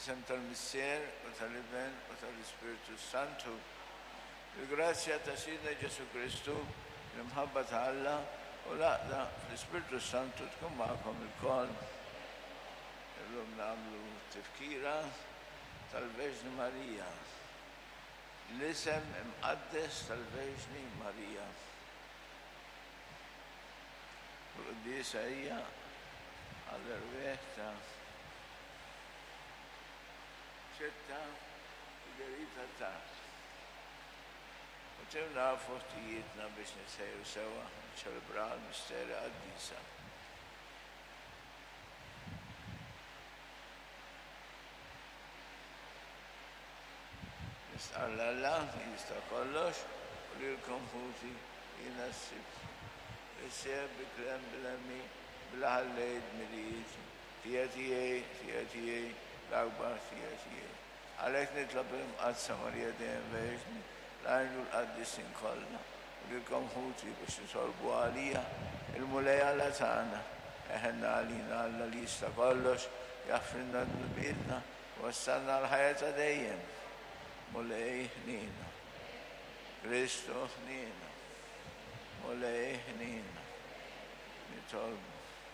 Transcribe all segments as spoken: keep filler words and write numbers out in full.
Isem tal-Missier u tal-Iben u tal-Ispiritu Santu. Il-grazzja ta' Sidna Ġesu Kristu, l-imħabba ta' Alla u laqda l-Ispiritu Santu tkun magħkom il-kol. Illum nagħmlu tifkira tal-Verġni Marija. L-isem imqaddes tal-Verġni Marija. U l-Qdiesa hija għall-irwieħ ta' ċetta Fiderita Tard. U ċevna foħtijietna biex nitsejru sewa ċelebra l-misteri qaddisa. Nistaqalla Allah jista' kollox u li l-komputi jinassib. Isser bikrem bil-emmi bil-ħallejt milijiet tijatijaj, tijatijaj, l-akbar tijatijaj. Għalek nitlob il-mqadsa Marija dejjem Verġni l-għajnu l-qaddisin kollha u li l-komputi biex nisolbu għalija il-mulej Alla tagħna. Eħenna għalina Alla li jista' kollox jaffrinna d-nubilna u wassalna l-ħajja ta' dejjem. Mulej ħnina, Kristu ħnina, mulej ħnina, nitolbu.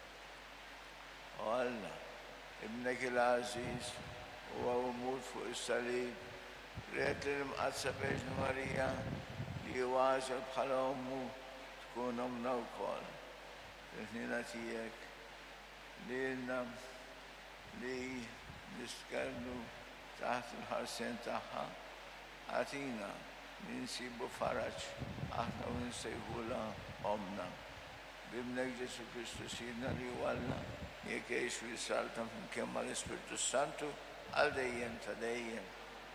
U Alla, ibnek il-Aziz u għawmut fuq is-salib, rejt li l-mqadsa Verġni Marija li jważel bħala ommu tkun omna wkoll. Il-ħnina tiegħek li lna li nistkellu taħt il-ħarsien tagħha għatina li nsibu faraġ aħna u nsejħula omna. Bibnek Ġesu Kristu Sidna li Alla jekk jgħix u jisalta flimkien mal-Ispiritu Santu għal dejjem ta' dejjem.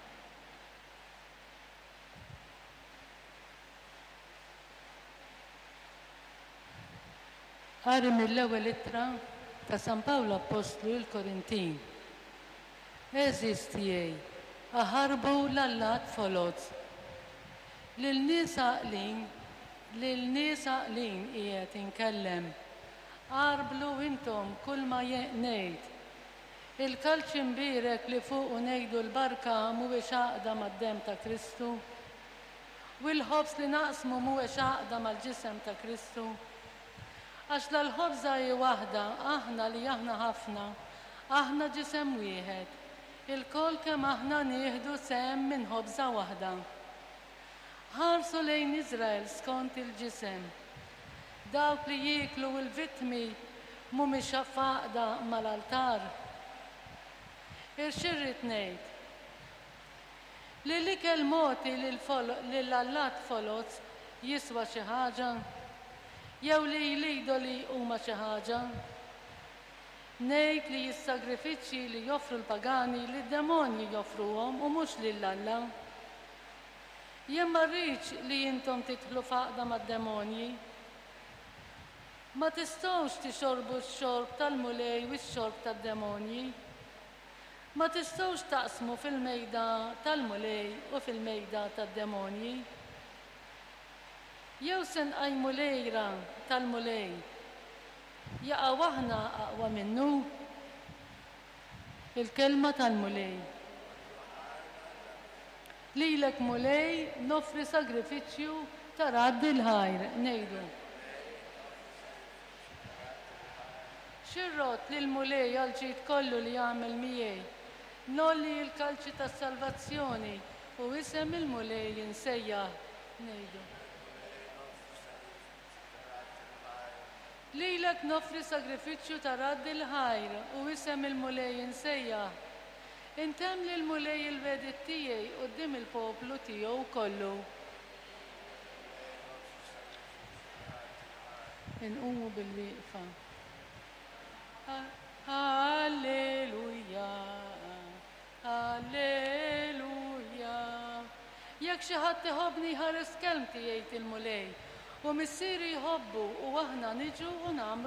Qari mill-ewwel ittra ta' San Pawlu Apostlu l-Korintin. Eżis tiegħi, aħarbu l-allat folot. Lil nies għaqlin, lil nies għaqlin qiegħed inkellem. Qarblu intom kull ma ngħid. Il-kalċ imbierek li fuq u ngħidu l-barka mhuwiex għaqda mad-demm ta' Kristu. U l-ħobs li naqsmu mhuwiex għaqda mal-ġisem ta' Kristu. Għax l-ħobża hi waħda, aħna li aħna ħafna, aħna ġisem wieħed. Il-kol kemm aħna nieħdu sehem minn ħobża waħda. Ħarsu lejn Iżrael skont il-ġisem. Dawk li jieklu l-vittmi mhumiex faqda mal-altar. Irxirrid ngħid li l-ikel moti lill-allat folot jiswa xi ħaġa jew li l-idoli huma xi ħaġa. Ngħid li s-sagrifiċċji li joffru l-pagani li d-demonji joffruhom u mhux lill-Alla. Jien ma rridx li intom tidħlu faqda mad-demonji. Ma tistgħux tixorbu x-xorb tal-mulej u x-xorb tad-demonji. Ma tistgħux taqsmu fil-mejda tal-mulej u fil-mejda tad-demonji. Jew se nqajmu lejra tal-mulej jaqa' waħna aqwa minnu. Il-kelma tal-mulej. Lilek mulej nofri sagrifiċċju ta' raddi l-ħajr ngħidu. Xirrot lil mulej għal ġid kollu li jagħmel miegħi. Nolli l-kalċi tas-salvazzjoni u isem il-mulej jinsejjaħ ngħidu. Lilek nofri sagrifiċċju ta' raddi l-ħajr u isem il-mulej insejjaħ. Intemm li l-mulej il-vedit tiegħi quddiem il-poplu tiegħu kollu. Inqumu bil-wieqfa. Alleluja, alleluja. Jekk xi ħadd iħobbni ħares kelmti jgħid il-mulej. U missieri jħobbu u aħna niġu u nagħmlu